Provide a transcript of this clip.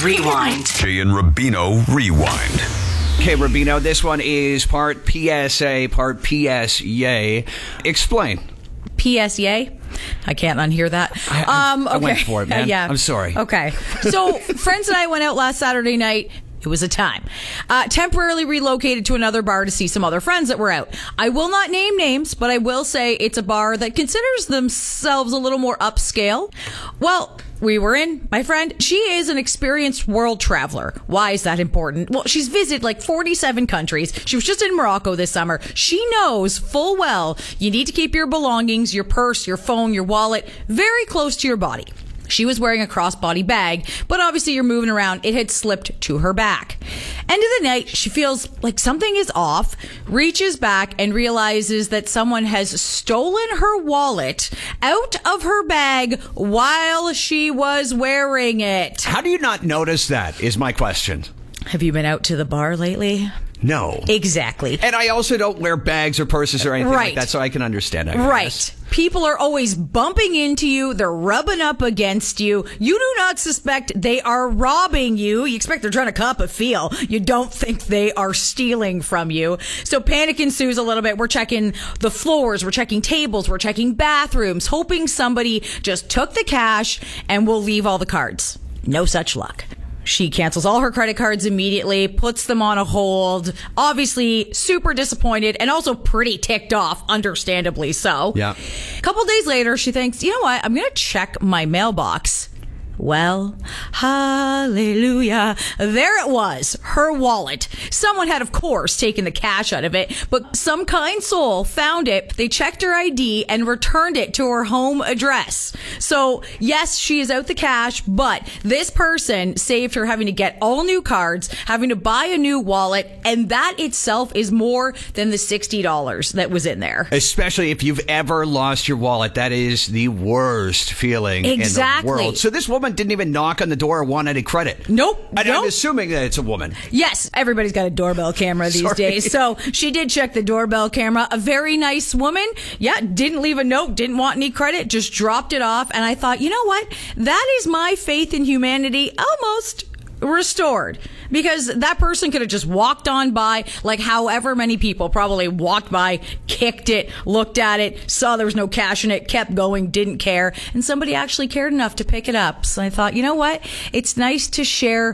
Rewind. Jay and Rubino Rewind. Okay, Rubino, this one is part PSA, part PS yay. Explain. PS yay? I can't unhear that. I went for it, man. Yeah. I'm sorry. Okay. So, friends and I went out last Saturday night. It was a time. Temporarily relocated to another bar to see some other friends that were out. I will not name names, but I will say it's a bar that considers themselves a little more upscale. Well, we were in. My friend, she is an experienced world traveler. Why is that important? Well, she's visited like 47 countries. She was just in Morocco this summer. She knows full well you need to keep your belongings, your purse, your phone, your wallet very close to your body. She was wearing a crossbody bag, but obviously you're moving around. It had slipped to her back. End of the night, she feels like something is off, reaches back and realizes that someone has stolen her wallet out of her bag while she was wearing it. How do you not notice that, is my question. Have you been out to the bar lately? No. Exactly. And I also don't wear bags or purses or anything like that, so I can understand. I guess. Right. People are always bumping into you. They're rubbing up against you. You do not suspect they are robbing you. You expect they're trying to cop a feel. You don't think they are stealing from you. So panic ensues a little bit. We're checking the floors. We're checking tables. We're checking bathrooms, hoping somebody just took the cash and will leave all the cards. No such luck. She cancels all her credit cards immediately, puts them on a hold, obviously super disappointed and also pretty ticked off, understandably so. Yeah. A couple days later, she thinks, you know what, I'm going to check my mailbox. Well, hallelujah. There it was, her wallet. Someone had, of course, taken the cash out of it, but some kind soul found it. They checked her ID and returned it to her home address. So, yes, she is out the cash, but this person saved her having to get all new cards, having to buy a new wallet, and that itself is more than the $60 that was in there. Especially if you've ever lost your wallet. That is the worst feeling in the world. So this woman didn't even knock on the door or want any credit. Nope. And I'm assuming that it's a woman. Yes, everybody's got a doorbell camera these days. So she did check the doorbell camera. A very nice woman. Yeah, didn't leave a note, didn't want any credit, just dropped it off. And I thought, you know what? That is my faith in humanity almost restored, because that person could have just walked on by, like however many people probably walked by, kicked it, looked at it, saw there was no cash in it, kept going, didn't care, and somebody actually cared enough to pick it up. So I thought, you know what? It's nice to share